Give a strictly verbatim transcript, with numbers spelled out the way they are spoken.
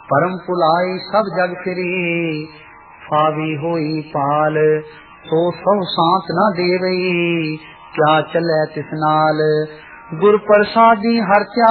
परम पुलाई सब जग फिरी, फावी होई पाल सो सब सांत न देवई, क्या चलै तिस नाल। गुर प्रसादी हर त्या